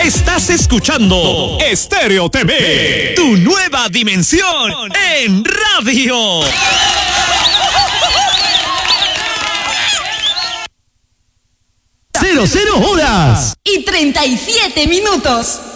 Estás escuchando Estéreo TV, tu nueva dimensión en radio. 00 horas y 37 minutos.